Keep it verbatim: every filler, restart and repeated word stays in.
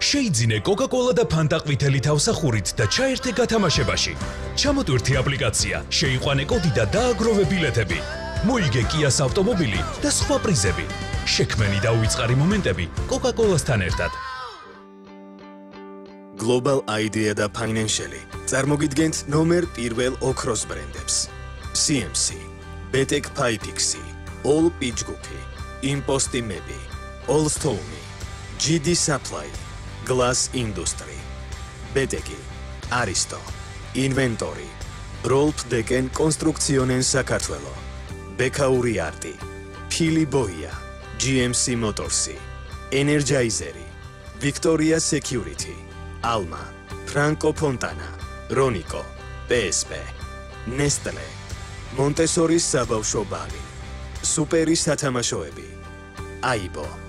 შეიძინე Coca-Cola და Fanta ყვითელი თავსახურით და ჩაერთე გათამაშებაში. ჩამოტვირთი აპლიკაცია, შეიყვანე კოდი და დააგროვე ბილეთები. მოიგე Kia's ავტომობილი და სხვა პრიზები. შექმენი და უიწყარი მომენტები Coca-Cola-სთან ერთად. Global Idea და Financial წარმოგიდგენთ ნომერ პირველ ოქროს ბრენდებს. C M C, Betek Pipixi, All Pitchgupi, Imposti Mebi, All Stone, G D Supply, Glass Industry, Beteki, Aristo, Inventory, Rolf Deken Construccionen Sakartvelo, Bekauri Arti, Phili Boia, G M C Motorsi, Energizeri, Victoria Security, Alma, Franco Fontana, Ronico, P S P, Nestle, Montessori საბავშვო ბაღი, სუპერი სათამაშოები, აიბო